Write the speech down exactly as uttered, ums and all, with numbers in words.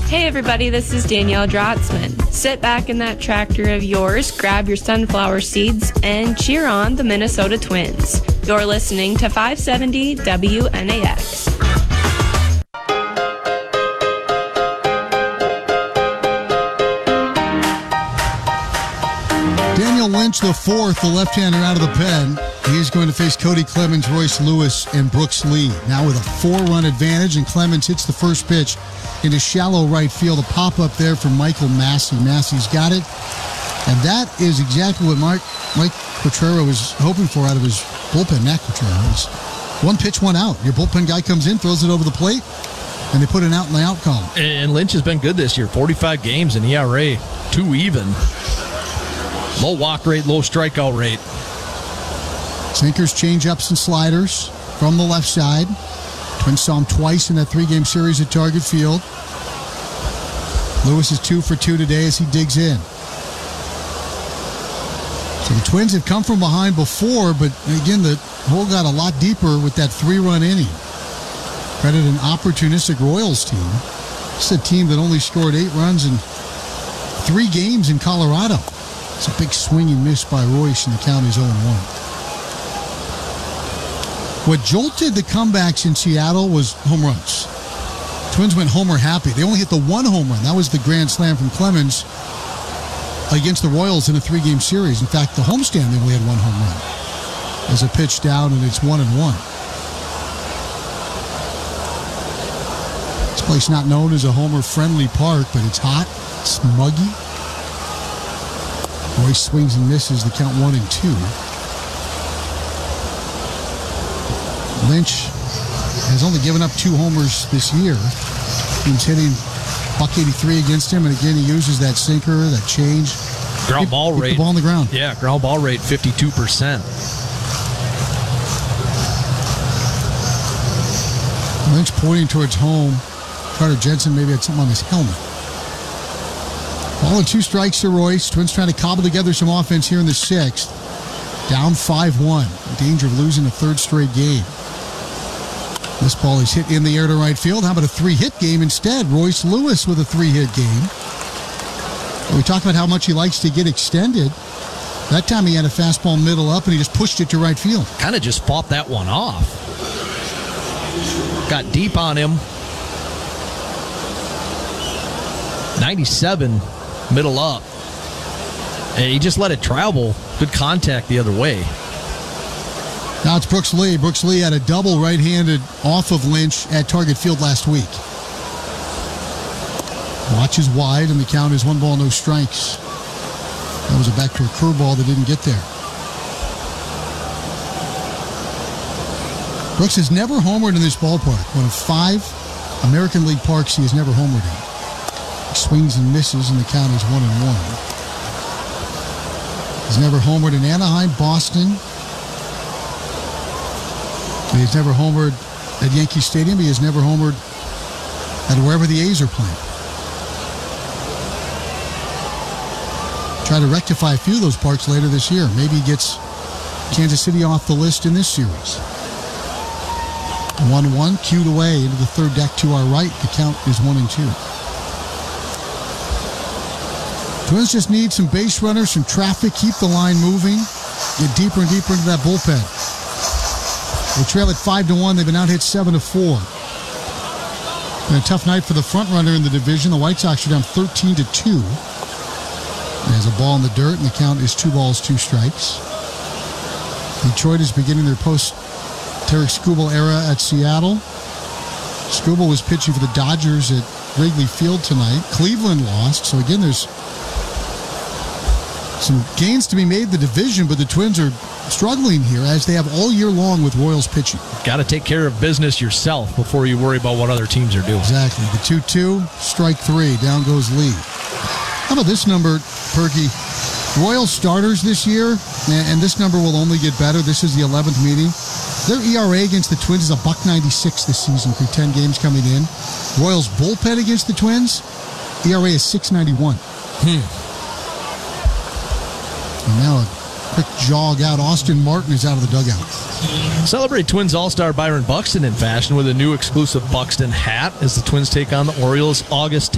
Hey everybody, this is Danielle Drotzman. Sit back in that tractor of yours, grab your sunflower seeds, and cheer on the Minnesota Twins. You're listening to five seventy W N A X. Daniel Lynch, the fourth, the left-hander out of the pen. He's going to face Cody Clemens, Royce Lewis, and Brooks Lee. Now with a four-run advantage, and Clemens hits the first pitch into shallow right field. A pop-up there from Michael Massey. Massey's got it. And that is exactly what Mike, Mike Quatrero was hoping for out of his bullpen. Matt Quatrero. It's one pitch, one out. Your bullpen guy comes in, throws it over the plate, and they put an out in the out column. And Lynch has been good this year. forty-five games in E R A, two even. Low walk rate, low strikeout rate. Sinkers, changeups, and sliders from the left side. Twins saw him twice in that three-game series at Target Field. Lewis is two for two today as he digs in. So the Twins have come from behind before, but again, the hole got a lot deeper with that three-run inning. Credit an opportunistic Royals team. It's a team that only scored eight runs in three games in Colorado. It's a big swing and miss by Royce, and the count is oh one. What jolted the comebacks in Seattle was home runs. Twins went homer happy. They only hit the one home run. That was the grand slam from Clemens against the Royals in a three-game series. In fact, the homestand, they only had one home run. As a pitch down, and it's one and one. This place not known as a homer-friendly park, but it's hot, it's muggy. Royce swings and misses, the count one and two. Lynch has only given up two homers this year. He's hitting buck eighty-three against him, and again, he uses that sinker, that change. Ground keep, ball keep rate. the ball on the ground. Yeah, ground ball rate, fifty-two percent. Lynch pointing towards home. Carter Jensen maybe had something on his helmet. Ball and two strikes to Royce. Twins trying to cobble together some offense here in the sixth. Down five one. In danger of losing a third straight game. This ball is hit in the air to right field. How about a three-hit game instead? Royce Lewis with a three-hit game. We talked about how much he likes to get extended. That time he had a fastball middle up, and he just pushed it to right field. Kind of just fought that one off. Got deep on him. ninety-seven, middle up. And he just let it travel. Good contact the other way. Now it's Brooks Lee. Brooks Lee had a double right-handed off of Lynch at Target Field last week. Watch is wide, and the count is one ball, no strikes. That was a backdoor curveball that didn't get there. Brooks has never homered in this ballpark. One of five American League parks he has never homered in. He swings and misses, and the count is one and one. He's never homered in Anaheim, Boston. He's never homered at Yankee Stadium. He has never homered at wherever the A's are playing. Try to rectify a few of those parks later this year. Maybe he gets Kansas City off the list in this series. one one, cued away into the third deck to our right. The count is one and two. Twins just need some base runners, some traffic, keep the line moving, get deeper and deeper into that bullpen. They trail at five to one. They've been out hit seven to four. Been a tough night for the front runner in the division. The White Sox are down thirteen to two. There's a ball in the dirt, and the count is two balls, two strikes. Detroit is beginning their post-Tarik Skubal era at Seattle. Skubal was pitching for the Dodgers at Wrigley Field tonight. Cleveland lost, so again, there's some gains to be made in the division, but the Twins are struggling here as they have all year long with Royals pitching. Got to take care of business yourself before you worry about what other teams are doing. Exactly. The two two, strike three. Down goes Lee. How about this number, Perky? Royals starters this year, and this number will only get better. This is the eleventh meeting. Their E R A against the Twins is a buck ninety-six this season through ten games coming in. Royals bullpen against the Twins, E R A is six ninety-one. Hmm. And now a quick jog out. Austin Martin is out of the dugout. Celebrate Twins All-Star Byron Buxton in fashion with a new exclusive Buxton hat as the Twins take on the Orioles August